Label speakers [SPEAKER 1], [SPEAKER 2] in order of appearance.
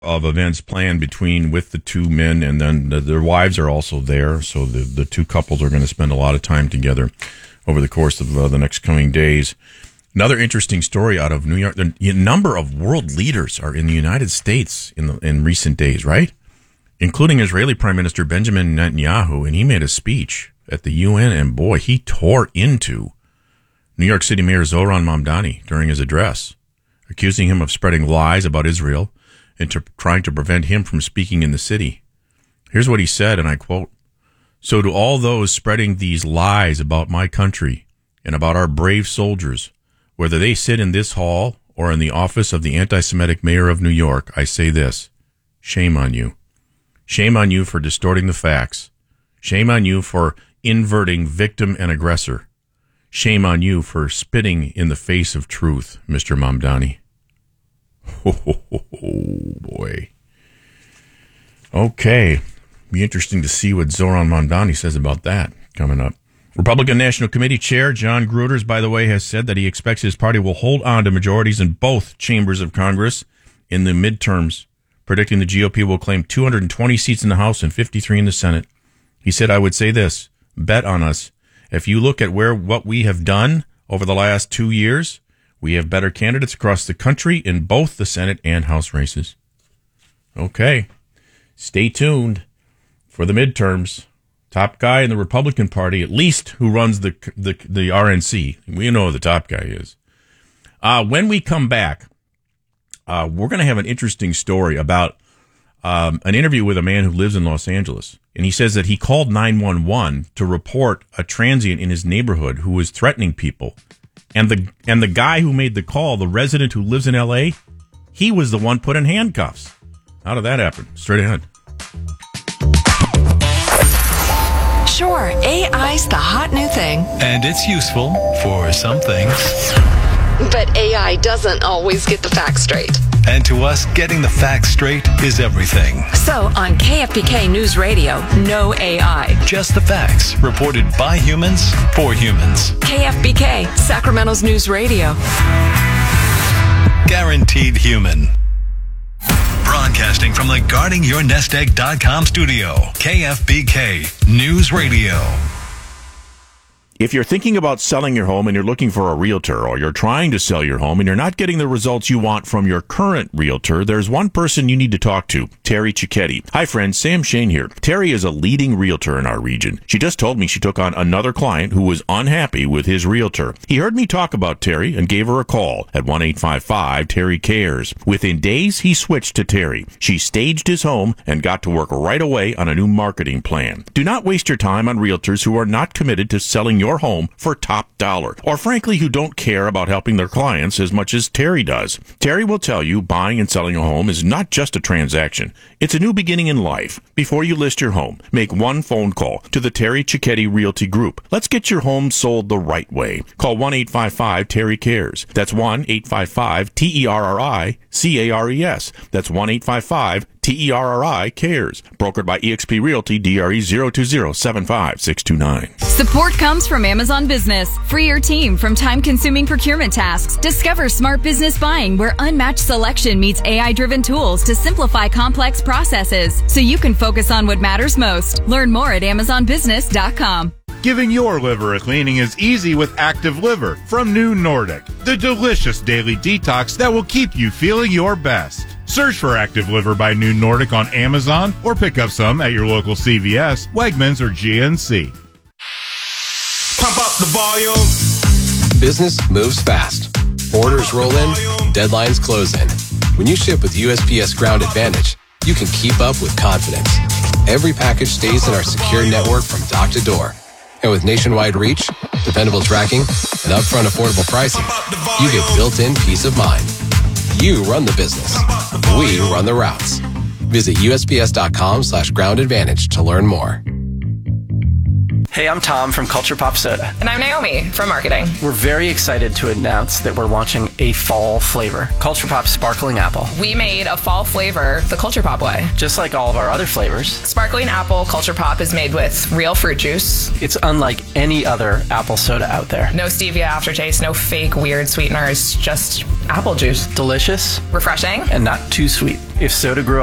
[SPEAKER 1] of events planned with the two men, and then their wives are also there. So the two couples are going to spend a lot of time together over the course of the next coming days. Another interesting story out of New York: the number of world leaders are in the United States in recent days, right? Including Israeli Prime Minister Benjamin Netanyahu, and he made a speech at the UN, and boy, he tore into New York City Mayor Zohran Mamdani during his address, accusing him of spreading lies about Israel and trying to prevent him from speaking in the city. Here's what he said, and I quote, "So to all those spreading these lies about my country and about our brave soldiers, whether they sit in this hall or in the office of the anti-Semitic mayor of New York, I say this: shame on you. Shame on you for distorting the facts. Shame on you for inverting victim and aggressor. Shame on you for spitting in the face of truth, Mr. Mamdani." Oh, boy. Okay. Be interesting to see what Zohran Mamdani says about that coming up. Republican National Committee Chair John Gruters, by the way, has said that he expects his party will hold on to majorities in both chambers of Congress in the midterms, predicting the GOP will claim 220 seats in the House and 53 in the Senate. He said, "I would say this, bet on us. If you look at what we have done over the last 2 years, we have better candidates across the country in both the Senate and House races." Okay. Stay tuned for the midterms. Top guy in the Republican Party, at least who runs the RNC. We know who the top guy is. When we come back, we're going to have an interesting story about an interview with a man who lives in Los Angeles. And he says that he called 911 to report a transient in his neighborhood who was threatening people. And the guy who made the call, the resident who lives in L.A., he was the one put in handcuffs. How did that happen? Straight ahead.
[SPEAKER 2] Sure, AI's the hot new thing. And it's useful for some things. But AI doesn't always get the facts straight. And to us, getting the facts straight is everything. So on KFBK News Radio, no AI. Just the facts, reported by humans, for humans. KFBK, Sacramento's News Radio. Guaranteed human. Broadcasting from the GuardingYourNestEgg.com studio, KFBK News Radio.
[SPEAKER 1] If you're thinking about selling your home and you're looking for a realtor, or you're trying to sell your home and you're not getting the results you want from your current realtor, there's one person you need to talk to, Terry Cicchetti. Hi friends, Sam Shane here. Terry is a leading realtor in our region. She just told me she took on another client who was unhappy with his realtor. He heard me talk about Terry and gave her a call at 1-855-TERRY-CARES. Within days, he switched to Terry. She staged his home and got to work right away on a new marketing plan. Do not waste your time on realtors who are not committed to selling your home for top dollar, or frankly who don't care about helping their clients as much as Terry does. Terry will tell you buying and selling a home is not just a transaction. It's a new beginning in life. Before you list your home, make one phone call to the Terry Cicchetti Realty Group. Let's get your home sold the right way. Call 1-855-TERRY-CARES. That's 1-855-TERRI-CARES. That's 1-855-TERRI-CARES. Brokered by eXp Realty, DRE 020-75629.
[SPEAKER 3] Support comes from Amazon Business. Free your team from time-consuming procurement tasks. Discover smart business buying where unmatched selection meets AI-driven tools to simplify complex processes so you can focus on what matters most. Learn more at AmazonBusiness.com.
[SPEAKER 4] Giving your liver a cleaning is easy with Active Liver from New Nordic, the delicious daily detox that will keep you feeling your best. Search for Active Liver by New Nordic on Amazon or pick up some at your local CVS, Wegmans, or GNC.
[SPEAKER 5] Pump up the volume.
[SPEAKER 6] Business moves fast. Orders roll in, deadlines close in. When you ship with USPS Ground Advantage, you can keep up with confidence. Every package stays in our secure network from dock to door. And with nationwide reach, dependable tracking, and upfront affordable pricing, you get built-in peace of mind. You run the business. We run the routes. Visit USPS.com/groundadvantage to learn more.
[SPEAKER 7] Hey, I'm Tom from Culture Pop Soda.
[SPEAKER 8] And I'm Naomi from marketing.
[SPEAKER 7] We're very excited to announce that we're launching a fall flavor, Culture Pop Sparkling Apple.
[SPEAKER 8] We made a fall flavor the Culture Pop way.
[SPEAKER 7] Just like all of our other flavors.
[SPEAKER 8] Sparkling Apple Culture Pop is made with real fruit juice.
[SPEAKER 7] It's unlike any other apple soda out there.
[SPEAKER 8] No stevia aftertaste, no fake weird sweeteners, just apple juice.
[SPEAKER 7] Delicious.
[SPEAKER 8] Refreshing.
[SPEAKER 7] And not too sweet. If soda grew